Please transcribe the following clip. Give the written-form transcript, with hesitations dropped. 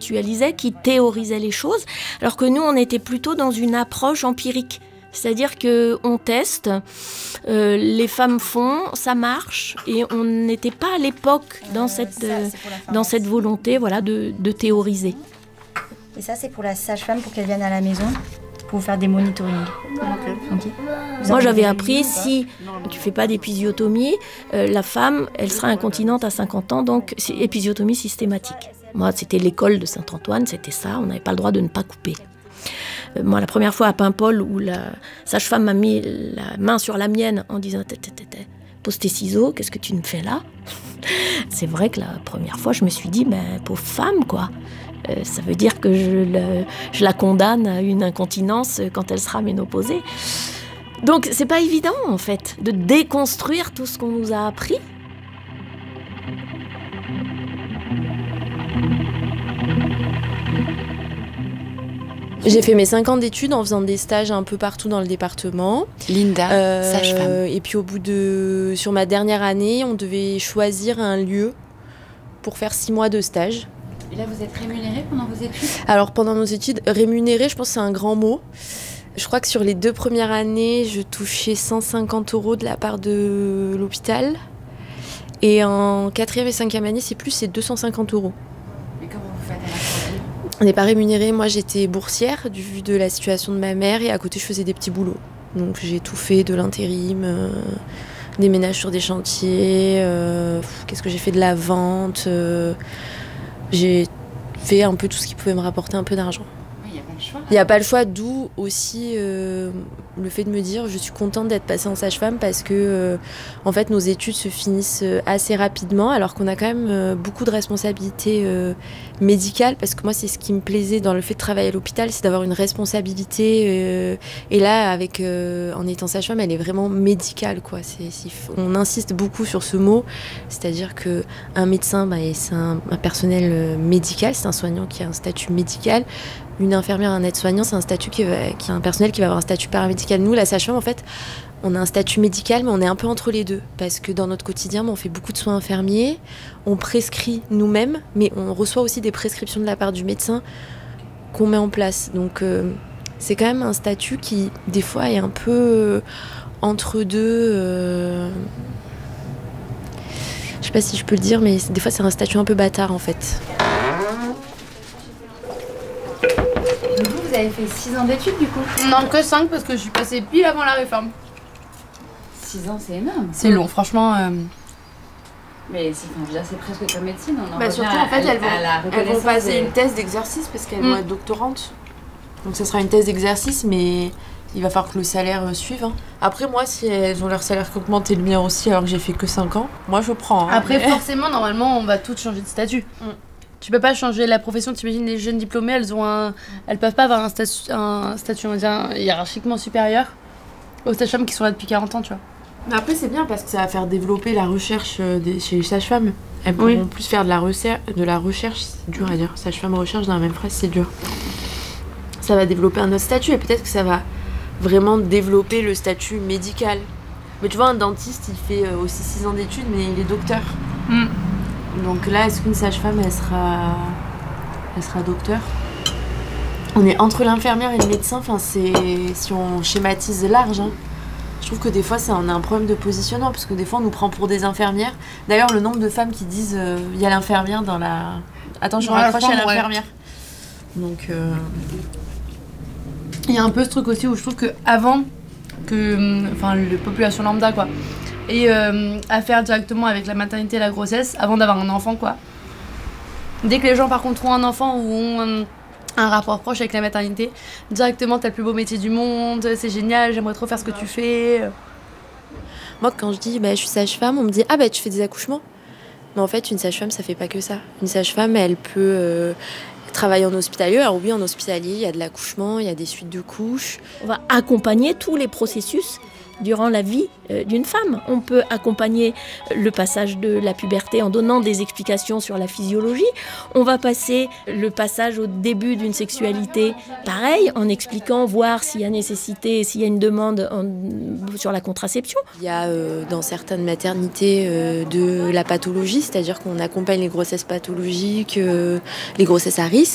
conceptualisait, qui théorisait les choses, alors que nous, on était plutôt dans une approche empirique. C'est-à-dire qu'on teste, les femmes font, ça marche, et on n'était pas à l'époque dans cette volonté de théoriser. Et ça, c'est pour la sage-femme, pour qu'elle vienne à la maison, pour faire des monitorings. Okay. Moi, j'avais appris, si tu fais pas d'épisiotomie, la femme, elle sera incontinente à 50 ans, donc c'est épisiotomie systématique. Moi, c'était l'école de Saint-Antoine, c'était ça, on n'avait pas le droit de ne pas couper. Moi, la première fois à Paimpol, où la sage-femme m'a mis la main sur la mienne en disant « Pose tes ciseaux, qu'est-ce que tu me fais là ?» C'est vrai que la première fois, je me suis dit « Pauvre femme, quoi !» Ça veut dire que je la condamne à une incontinence quand elle sera ménopausée. Donc, c'est pas évident, en fait, de déconstruire tout ce qu'on nous a appris. J'ai fait mes 5 ans d'études en faisant des stages un peu partout dans le département. Linda, sage-femme. Et puis sur ma dernière année, on devait choisir un lieu pour faire 6 mois de stage. Et là, vous êtes rémunérée pendant vos études ? Alors, pendant nos études, rémunérée, je pense que c'est un grand mot. Je crois que sur les 2 premières années, je touchais 150 € de la part de l'hôpital. Et en 4e et 5e année, c'est 250 €. Mais comment vous faites à la sortie ? On n'est pas rémunérée. Moi, j'étais boursière du vu de la situation de ma mère. Et à côté, je faisais des petits boulots. Donc, j'ai tout fait, de l'intérim, des ménages sur des chantiers. Qu'est-ce que j'ai fait ? De la vente. J'ai fait un peu tout ce qui pouvait me rapporter un peu d'argent. Oui, il n'y a pas le choix. Il n'y a pas le choix, d'où aussi le fait de me dire je suis contente d'être passée en sage-femme parce que en fait nos études se finissent assez rapidement alors qu'on a quand même beaucoup de responsabilités médicales parce que moi c'est ce qui me plaisait dans le fait de travailler à l'hôpital, c'est d'avoir une responsabilité et là en étant sage-femme elle est vraiment médicale quoi. On insiste beaucoup sur ce mot, c'est-à-dire qu'un médecin c'est un personnel médical, c'est un soignant qui a un statut médical. Une infirmière, un aide-soignant, c'est un statut qui a un personnel qui va avoir un statut paramédical. Nous, la sage-femme, en fait, on a un statut médical, mais on est un peu entre les deux. Parce que dans notre quotidien, on fait beaucoup de soins infirmiers, on prescrit nous-mêmes, mais on reçoit aussi des prescriptions de la part du médecin qu'on met en place. Donc, c'est quand même un statut qui, des fois, est un peu entre deux. Je sais pas si je peux le dire, mais des fois, c'est un statut un peu bâtard, en fait. Vous avez fait 6 ans d'études du coup ? Non, que 5 parce que je suis passée pile avant la réforme. 6 ans, c'est énorme. C'est long, franchement. Mais déjà, c'est presque comme médecine. Surtout, en fait, elles vont passer une thèse d'exercice parce qu'elles vont être doctorantes. Donc, ça sera une thèse d'exercice, mais il va falloir que le salaire suive. Hein. Après, moi, si elles ont leur salaire qui augmente et le mien aussi, alors que j'ai fait que 5 ans, moi, je prends. Hein, Après, forcément, normalement, on va toutes changer de statut. Tu peux pas changer la profession, t'imagines les jeunes diplômés, elles peuvent pas avoir un statut on va dire, hiérarchiquement supérieur aux sages-femmes qui sont là depuis 40 ans, tu vois. Mais après c'est bien parce que ça va faire développer la recherche chez les sages-femmes. Elles pourront plus faire de la recherche, c'est dur à dire, sage-femme recherche dans la même phrase, c'est dur. Ça va développer un autre statut et peut-être que ça va vraiment développer le statut médical. Mais tu vois, un dentiste, il fait aussi 6 ans d'études, mais il est docteur. Donc là, est-ce qu'une sage-femme, elle sera docteur ? On est entre l'infirmière et le médecin, si on schématise large. Hein. Je trouve que des fois, on a un problème de positionnement, parce que des fois, on nous prend pour des infirmières. D'ailleurs, le nombre de femmes qui disent il y a l'infirmière dans la... Attends, je raccroche à l'infirmière. Donc... Il y a un peu ce truc aussi où je trouve qu'avant, la population lambda, quoi, et à faire directement avec la maternité et la grossesse avant d'avoir un enfant quoi. Dès que les gens par contre ont un enfant ou ont un rapport proche avec la maternité, directement t'as le plus beau métier du monde, c'est génial, j'aimerais trop faire ce que tu fais. Moi quand je dis je suis sage-femme, on me dit tu fais des accouchements. Mais en fait une sage-femme ça fait pas que ça. Une sage-femme elle peut travailler en hospitalier. Alors oui en hospitalier il y a de l'accouchement, il y a des suites de couches. On va accompagner tous les processus durant la vie d'une femme. On peut accompagner le passage de la puberté en donnant des explications sur la physiologie. On va passer le passage au début d'une sexualité, pareil, en expliquant, voir s'il y a nécessité, s'il y a une demande sur la contraception. Il y a dans certaines maternités de la pathologie, c'est-à-dire qu'on accompagne les grossesses pathologiques, les grossesses à risque.